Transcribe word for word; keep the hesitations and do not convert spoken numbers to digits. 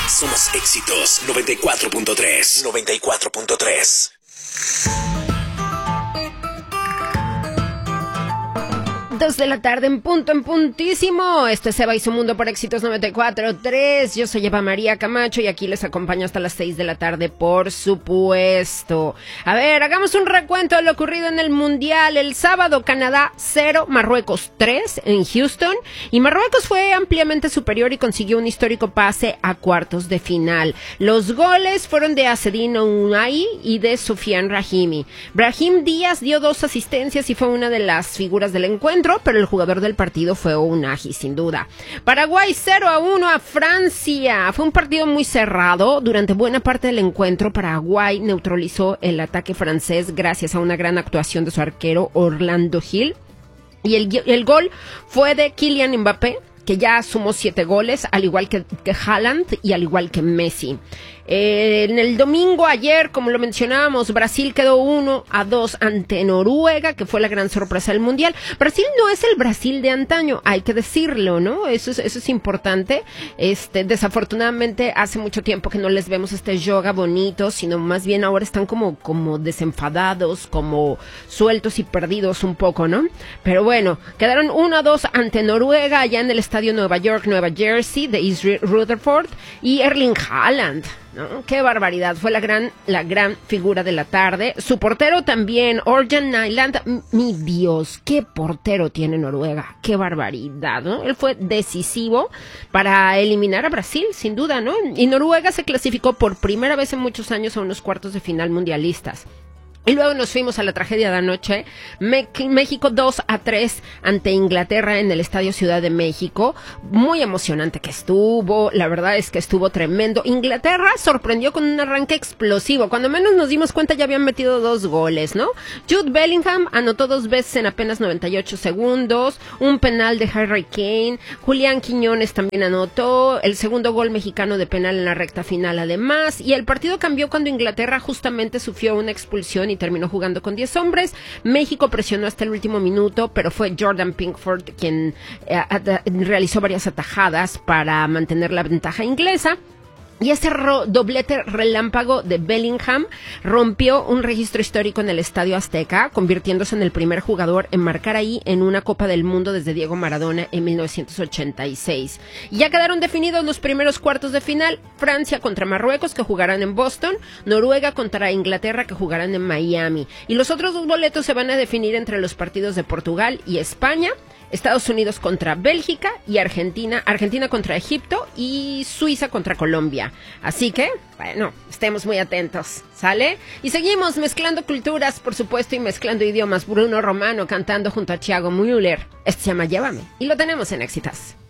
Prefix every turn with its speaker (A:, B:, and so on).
A: Somos Éxitos noventa y cuatro punto tres. noventa y cuatro punto tres.
B: Dos de la tarde en punto, en puntísimo. Esto es Eva y su mundo por Éxitos noventa y cuatro punto tres. Yo soy Eva María Camacho y aquí les acompaño hasta las seis de la tarde, por supuesto. A ver, hagamos un recuento de lo ocurrido en el Mundial. El sábado, Canadá cero, Marruecos tres en Houston. Y Marruecos fue ampliamente superior y consiguió un histórico pase a cuartos de final. Los goles fueron de Azzedine Ounahi y de Soufiane Brahimi. Brahim Díaz dio dos asistencias y fue una de las figuras del encuentro, pero el jugador del partido fue Ounahi, sin duda. Paraguay cero a uno a Francia. Fue un partido muy cerrado. Durante buena parte del encuentro, Paraguay neutralizó el ataque francés gracias a una gran actuación de su arquero Orlando Gil. Y el, el gol fue de Kylian Mbappé, que ya sumó siete goles, al igual que, que Haaland y al igual que Messi. Eh, en el domingo ayer, como lo mencionábamos, Brasil quedó uno a dos ante Noruega, que fue la gran sorpresa del Mundial. Brasil no es el Brasil de antaño, hay que decirlo, ¿no? Eso es, eso es importante. Este, desafortunadamente, hace mucho tiempo que no les vemos este yoga bonito, sino más bien ahora están como, como desenfadados, como sueltos y perdidos un poco, ¿no? Pero bueno, quedaron uno a dos ante Noruega, allá en el estadio Nueva York, Nueva Jersey, de East Rutherford, y Erling Haaland, ¿no? Qué barbaridad, fue la gran, la gran figura de la tarde. Su portero también, Orjan Nyland. Mi Dios, qué portero tiene Noruega, qué barbaridad, ¿no? Él fue decisivo para eliminar a Brasil, sin duda, ¿no? Y Noruega se clasificó por primera vez en muchos años a unos cuartos de final mundialistas. Y luego nos fuimos a la tragedia de anoche. Me- México dos a tres ante Inglaterra en el Estadio Ciudad de México. Muy emocionante que estuvo, la verdad es que estuvo tremendo. Inglaterra sorprendió con un arranque explosivo. Cuando menos nos dimos cuenta ya habían metido dos goles, ¿no? Jude Bellingham anotó dos veces en apenas noventa y ocho segundos. Un penal de Harry Kane. Julián Quiñones también anotó. El segundo gol mexicano de penal en la recta final además. Y el partido cambió cuando Inglaterra justamente sufrió una expulsión y terminó jugando con diez hombres. México presionó hasta el último minuto, pero fue Jordan Pickford quien eh, at- realizó varias atajadas para mantener la ventaja inglesa. Y ese ro- doblete relámpago de Bellingham rompió un registro histórico en el Estadio Azteca, convirtiéndose en el primer jugador en marcar ahí en una Copa del Mundo desde Diego Maradona en mil novecientos ochenta y seis. Y ya quedaron definidos los primeros cuartos de final: Francia contra Marruecos, que jugarán en Boston; Noruega contra Inglaterra, que jugarán en Miami. Y los otros dos boletos se van a definir entre los partidos de Portugal y España, Estados Unidos contra Bélgica y Argentina, Argentina contra Egipto y Suiza contra Colombia. Así que, bueno, estemos muy atentos, ¿sale? Y seguimos mezclando culturas, por supuesto, y mezclando idiomas. Bruno Romano cantando junto a Thiago Müller. Este se llama Llévame y lo tenemos en Éxitos.